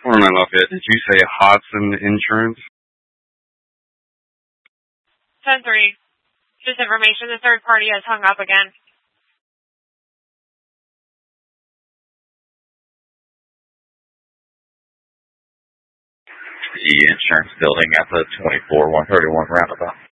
49 Lafayette, did you say Hodson Insurance? 10-3. Just information, the third party has hung up again. The insurance building at the 24-131 roundabout.